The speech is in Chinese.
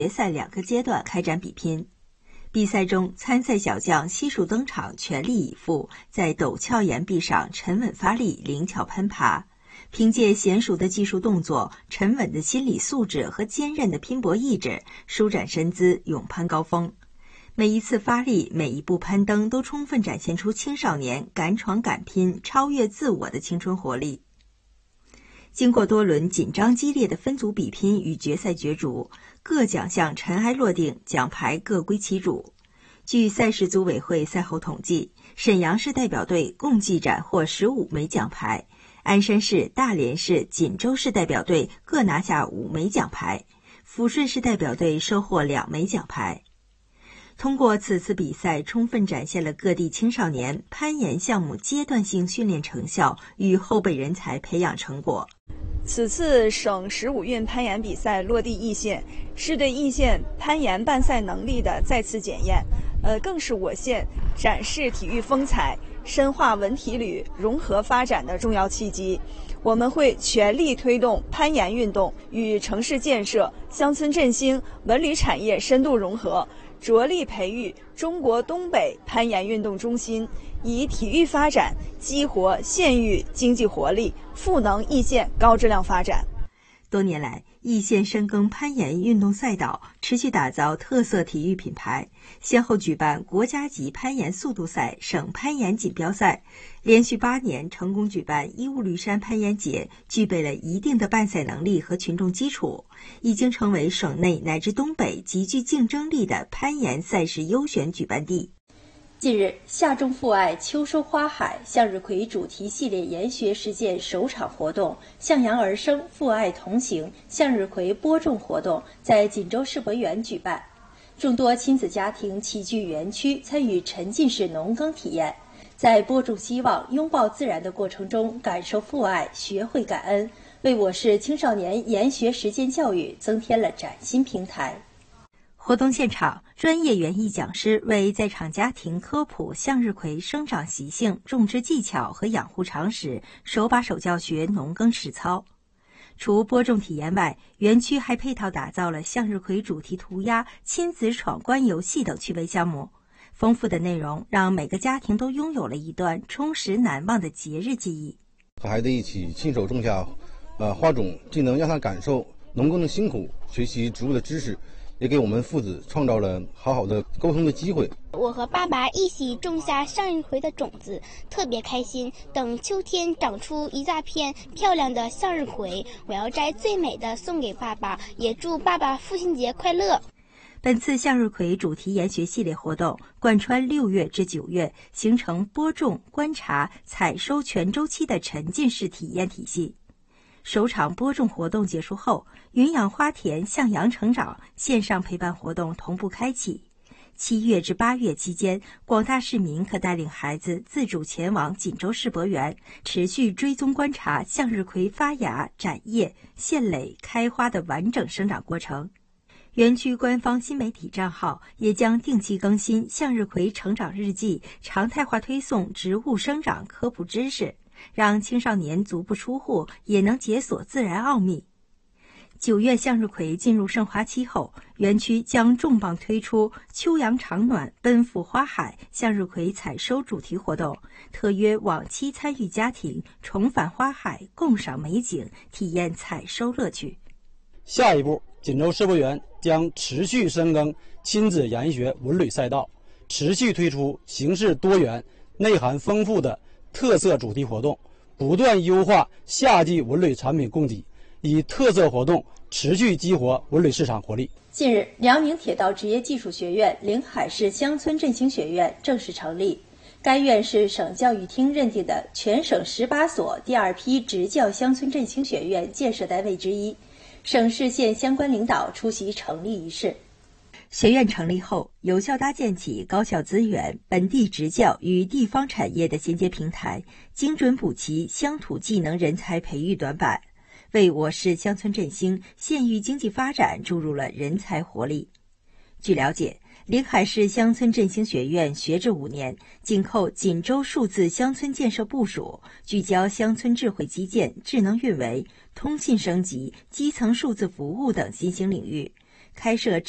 决赛2个阶段开展比拼。比赛中，参赛小将悉数登场，全力以赴，在陡峭岩壁上沉稳发力，灵巧攀爬。凭借娴熟的技术动作、沉稳的心理素质和坚韧的拼搏意志，舒展身姿，勇攀高峰。每一次发力，每一步攀登，都充分展现出青少年敢闯敢拼、超越自我的青春活力。经过多轮紧张激烈的分组比拼与决赛角逐，各奖项尘埃落定，奖牌各归其主。据赛事组委会赛后统计，沈阳市代表队共计斩获15枚奖牌，鞍山市、大连市、锦州市代表队各拿下5枚奖牌，抚顺市代表队收获2枚奖牌。通过此次比赛，充分展现了各地青少年攀岩项目阶段性训练成效与后备人才培养成果。 此次省15运攀岩比赛落地易县，是对易县攀岩办赛能力的再次检验，更是我县展示体育风采、深化文体旅融合发展的重要契机。我们会全力推动攀岩运动与城市建设、乡村振兴、文旅产业深度融合，着力培育中国东北攀岩运动中心，以体育发展激活县域经济活力，赋能易县高质量发展。 多年来，易县深耕攀岩运动赛道，持续打造特色体育品牌，先后举办国家级攀岩速度赛、省攀岩锦标赛，连续8年成功举办义乌绿山攀岩节，具备了一定的办赛能力和群众基础，已经成为省内乃至东北极具竞争力的攀岩赛事优选举办地。 近日，夏种父爱，秋收花海向日葵主题系列研学实践首场活动“向阳而生，父爱同行”向日葵播种活动在锦州世博园举办，众多亲子家庭齐聚园区，参与沉浸式农耕体验，在播种希望、拥抱自然的过程中，感受父爱，学会感恩，为我市青少年研学实践教育增添了崭新平台。 活动现场，专业园艺讲师为在场家庭科普向日葵生长习性、种植技巧和养护常识，手把手教学农耕实操。除播种体验外，园区还配套打造了向日葵主题涂鸦、亲子闯关游戏等趣味项目。丰富的内容让每个家庭都拥有了一段充实难忘的节日记忆。 和孩子一起亲手种下花种，既能让他感受农耕的辛苦，学习植物的知识，也给我们父子创造了好的沟通的机会。 我和爸爸一起种下向日葵的种子，特别开心。等秋天长出一大片漂亮的向日葵，我要摘最美的送给爸爸，也祝爸爸父亲节快乐。 本次向日葵主题研学系列活动贯穿6月至9月，形成播种、观察、采收全周期的沉浸式体验体系。首场播种活动结束后，云养花田向阳成长线上陪伴活动同步开启。7月至8月期间，广大市民可带领孩子自主前往锦州世博园，持续追踪观察向日葵发芽、展叶、现蕾、开花的完整生长过程。园区官方新媒体账号也将定期更新向日葵成长日记，常态化推送植物生长科普知识，让青少年足不出户也能解锁自然奥秘。9月向日葵进入盛花期后，园区将重磅推出秋阳长暖奔赴花海向日葵采收主题活动，特约往期参与家庭重返花海，共赏美景，体验采收乐趣。 下一步，锦州世博园将持续深耕亲子研学文旅赛道，持续推出形式多元、内涵丰富的特色主题活动，不断优化夏季文旅产品供给，以特色活动持续激活文旅市场活力。 近日，辽宁铁道职业技术学院临海市乡村振兴学院正式成立。该院是省教育厅认定的全省18所第2批职教乡村振兴学院建设单位之一。省市县相关领导出席成立仪式。 学院成立后，有效搭建起高校资源、本地职教与地方产业的衔接平台，精准补齐乡土技能人才培育短板，为我市乡村振兴、县域经济发展注入了人才活力。据了解，临海市乡村振兴学院学制5年，紧扣锦州数字乡村建设部署，聚焦乡村智慧基建、智能运维、通信升级、基层数字服务等新兴领域，开设